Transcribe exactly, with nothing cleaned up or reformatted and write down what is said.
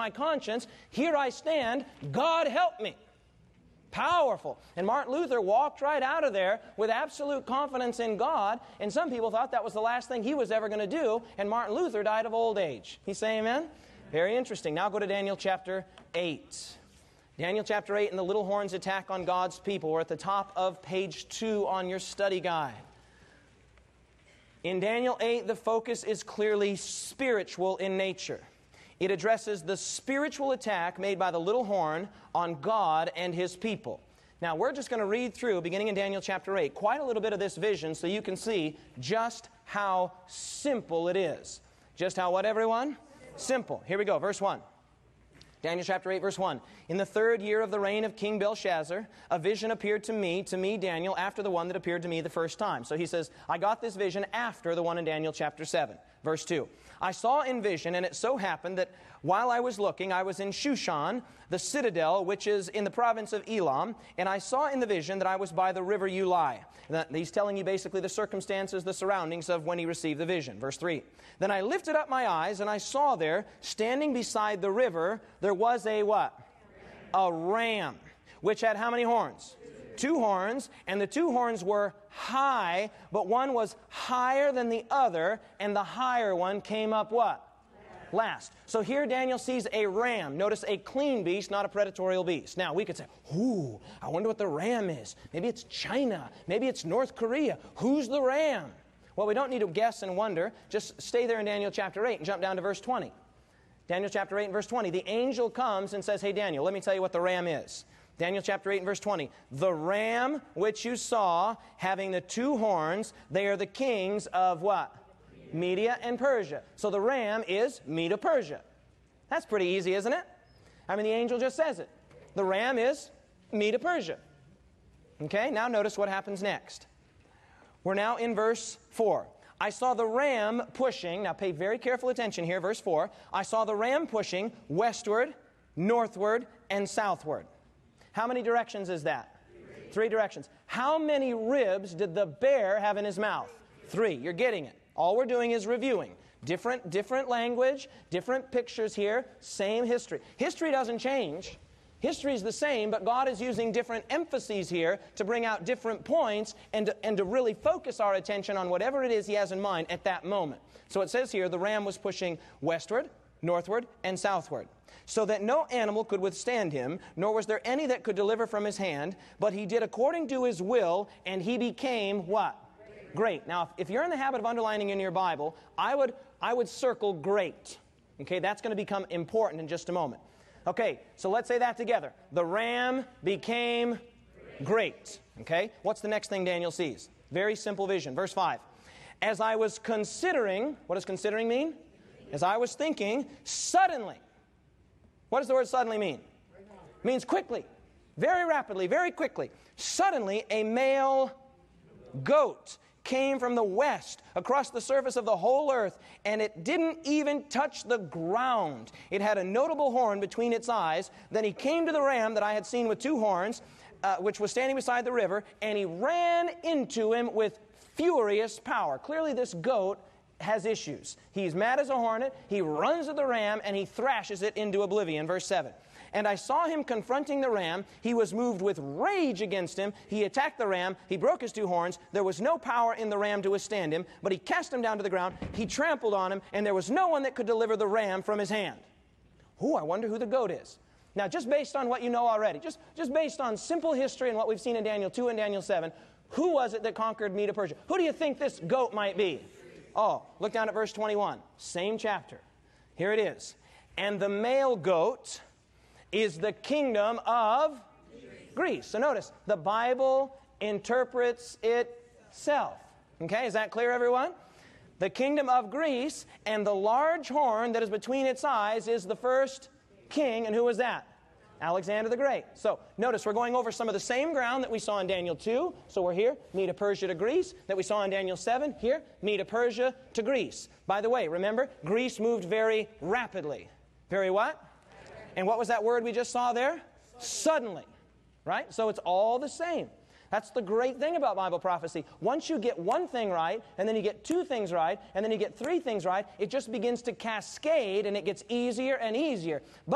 my conscience. Here I stand. God help me. Powerful. And Martin Luther walked right out of there with absolute confidence in God. And some people thought that was the last thing he was ever going to do. And Martin Luther died of old age. You say amen? Very interesting. Now go to Daniel chapter eight. Daniel chapter eight and the little horn's attack on God's people. We're at the top of page two on your study guide. In Daniel eight, the focus is clearly spiritual in nature. It addresses the spiritual attack made by the little horn on God and His people. Now, we're just going to read through, beginning in Daniel chapter eight, quite a little bit of this vision so you can see just how simple it is. Just how what, everyone? Simple. Here we go, verse one. Daniel chapter eight, verse one. In the third year of the reign of King Belshazzar, a vision appeared to me, to me, Daniel, after the one that appeared to me the first time. So he says, I got this vision after the one in Daniel chapter seven. Verse two. I saw in vision, and it so happened that while I was looking, I was in Shushan, the citadel, which is in the province of Elam, and I saw in the vision that I was by the river Ulai. He's telling you basically the circumstances, the surroundings of when he received the vision. Verse three. Then I lifted up my eyes, and I saw there, standing beside the river, there was a what? A ram, which had how many horns? Two horns, and the two horns were high, but one was higher than the other, and the higher one came up what? Last. So here Daniel sees a ram. Notice a clean beast, not a predatorial beast. Now we could say, ooh, I wonder what the ram is. Maybe it's China. Maybe it's North Korea. Who's the ram? Well, we don't need to guess and wonder. Just stay there in Daniel chapter eight and jump down to verse twenty. Daniel chapter eight and verse twenty. The angel comes and says, hey Daniel, let me tell you what the ram is. Daniel chapter eight and verse twenty. The ram which you saw having the two horns, they are the kings of what? Media and Persia. So the ram is Medo-Persia. That's pretty easy, isn't it? I mean, the angel just says it. The ram is Medo-Persia. Okay, now notice what happens next. We're now in verse four. I saw the ram pushing, now pay very careful attention here, verse four. I saw the ram pushing westward, northward, and southward. How many directions is that? Three. Three directions. How many ribs did the bear have in his mouth? Three. You're getting it. All we're doing is reviewing. Different, different language, different pictures here, same history. History doesn't change. History is the same, but God is using different emphases here to bring out different points and to, and to really focus our attention on whatever it is He has in mind at that moment. So it says here, the ram was pushing westward, northward, and southward, so that no animal could withstand him, nor was there any that could deliver from his hand, but he did according to his will, and he became what? Great. Great. Now, if, if you're in the habit of underlining in your Bible, I would, I would circle great. Okay, that's going to become important in just a moment. Okay, so let's say that together. The ram became great. Okay, what's the next thing Daniel sees? Very simple vision. Verse five. As I was considering, what does considering mean? As I was thinking, suddenly. What does the word suddenly mean? It means quickly, very rapidly, very quickly. Suddenly, a male goat came from the west across the surface of the whole earth, and it didn't even touch the ground. It had a notable horn between its eyes. Then he came to the ram that I had seen with two horns, uh, which was standing beside the river, and he ran into him with furious power. Clearly this goat has issues. He's mad as a hornet. He runs at the ram and he thrashes it into oblivion. Verse seven. And I saw him confronting the ram. He was moved with rage against him. He attacked the ram. He broke his two horns. There was no power in the ram to withstand him, but he cast him down to the ground. He trampled on him, and there was no one that could deliver the ram from his hand. Ooh, I wonder who the goat is. Now, just based on what you know already, just, just based on simple history and what we've seen in Daniel two and Daniel seven, who was it that conquered Medo-Persia? Who do you think this goat might be? Oh, look down at verse twenty-one. Same chapter. Here it is. And the male goat is the kingdom of Greece. Greece. So notice, the Bible interprets itself. Okay, is that clear, everyone? The kingdom of Greece, and the large horn that is between its eyes is the first king. And who was that? Alexander the Great. So notice we're going over some of the same ground that we saw in Daniel two. So we're here, Medo-Persia to Greece, that we saw in Daniel seven. Here, Medo-Persia to Greece. By the way, remember, Greece moved very rapidly. Very what? And what was that word we just saw there? Suddenly. Right? So it's all the same. That's the great thing about Bible prophecy. Once you get one thing right, and then you get two things right, and then you get three things right, it just begins to cascade, and it gets easier and easier. But